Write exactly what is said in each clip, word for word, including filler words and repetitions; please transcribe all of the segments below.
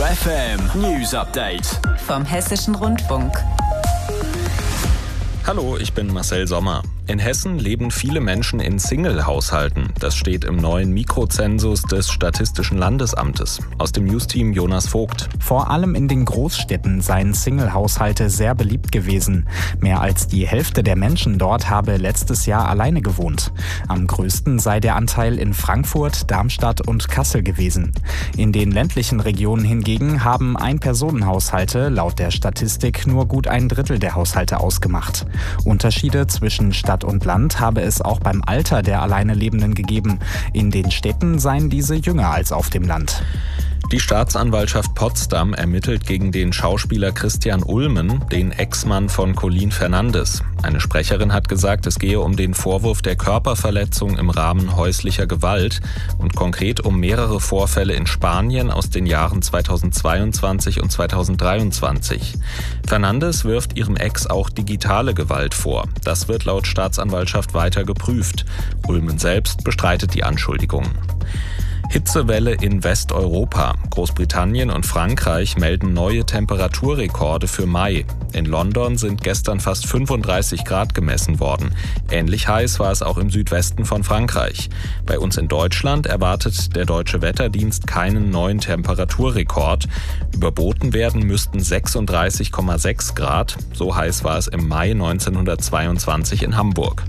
U F M News Update vom Hessischen Rundfunk. Hallo, ich bin Marcel Sommer. In Hessen leben viele Menschen in Single-Haushalten. Das steht im neuen Mikrozensus des Statistischen Landesamtes. Aus dem Newsteam Jonas Vogt. Vor allem in den Großstädten seien Single-Haushalte sehr beliebt gewesen. Mehr als die Hälfte der Menschen dort habe letztes Jahr alleine gewohnt. Am größten sei der Anteil in Frankfurt, Darmstadt und Kassel gewesen. In den ländlichen Regionen hingegen haben Ein-Personen-Haushalte laut der Statistik nur gut ein Drittel der Haushalte ausgemacht. Unterschiede zwischen Stadt und Land habe es auch beim Alter der alleine Lebenden gegeben. In den Städten seien diese jünger als auf dem Land. Die Staatsanwaltschaft Potsdam ermittelt gegen den Schauspieler Christian Ulmen, den Ex-Mann von Colin Fernandes. Eine Sprecherin hat gesagt, es gehe um den Vorwurf der Körperverletzung im Rahmen häuslicher Gewalt und konkret um mehrere Vorfälle in Spanien aus den Jahren zweitausendzweiundzwanzig und zweitausenddreiundzwanzig. Fernandes wirft ihrem Ex auch digitale Gewalt vor. Das wird laut Staatsanwaltschaft weiter geprüft. Ulmen selbst bestreitet die Anschuldigungen. Hitzewelle in Westeuropa. Großbritannien und Frankreich melden neue Temperaturrekorde für Mai. In London sind gestern fast fünfunddreißig Grad gemessen worden. Ähnlich heiß war es auch im Südwesten von Frankreich. Bei uns in Deutschland erwartet der Deutsche Wetterdienst keinen neuen Temperaturrekord. Überboten werden müssten sechsunddreißig Komma sechs Grad. So heiß war es im Mai neunzehnhundertzweiundzwanzig in Hamburg.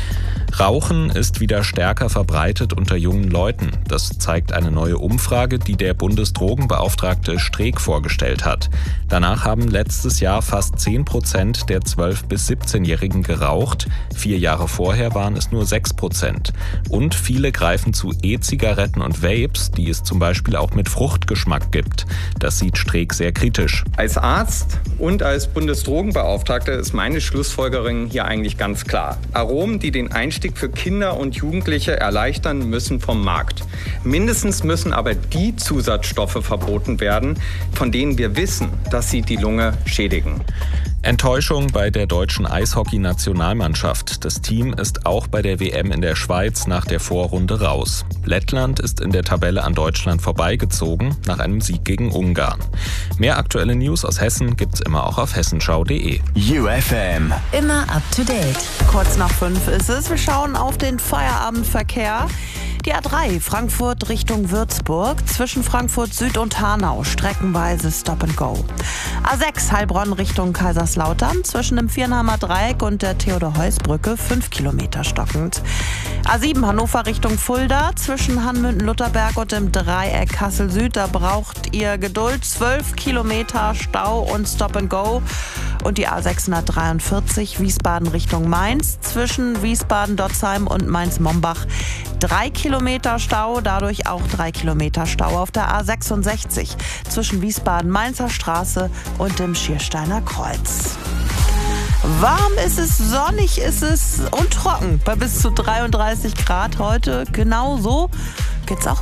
Rauchen ist wieder stärker verbreitet unter jungen Leuten. Das zeigt eine neue Umfrage, die der Bundesdrogenbeauftragte Streeck vorgestellt hat. Danach haben letztes Jahr fast zehn Prozent der zwölf- bis siebzehnjährigen geraucht. Vier Jahre vorher waren es nur sechs Prozent. Und viele greifen zu E-Zigaretten und Vapes, die es zum Beispiel auch mit Fruchtgeschmack gibt. Das sieht Streeck sehr kritisch. Als Arzt und als Bundesdrogenbeauftragter ist meine Schlussfolgerung hier eigentlich ganz klar. Aromen, die den Einstieg für Kinder und Jugendliche erleichtern, müssen vom Markt. Mindestens müssen aber die Zusatzstoffe verboten werden, von denen wir wissen, dass sie die Lunge schädigen. Enttäuschung bei der deutschen Eishockey-Nationalmannschaft. Das Team ist auch bei der W M in der Schweiz nach der Vorrunde raus. Lettland ist in der Tabelle an Deutschland vorbeigezogen, nach einem Sieg gegen Ungarn. Mehr aktuelle News aus Hessen gibt's immer auch auf hessenschau punkt de. U F M. Immer up to date. Kurz nach fünf ist es. Wir schauen auf den Feierabendverkehr. Die A drei Frankfurt Richtung Würzburg, zwischen Frankfurt Süd und Hanau, streckenweise Stop and Go. A sechs Heilbronn Richtung Kaiserslautern, zwischen dem Viernheimer Dreieck und der Theodor-Heuss-Brücke, fünf Kilometer stockend. A sieben Hannover Richtung Fulda, zwischen Hanmünden-Lutherberg und dem Dreieck Kassel Süd, da braucht ihr Geduld, zwölf Kilometer Stau und Stop and Go. Und die A sechshundertdreiundvierzig Wiesbaden Richtung Mainz, zwischen Wiesbaden-Dotzheim und Mainz-Mombach, drei Kilometer Stau, dadurch auch drei Kilometer Stau auf der A sechsundsechzig zwischen Wiesbaden-Mainzer Straße und dem Schiersteiner Kreuz. Warm ist es, sonnig ist es und trocken bei bis zu dreiunddreißig Grad heute. Genauso geht's auch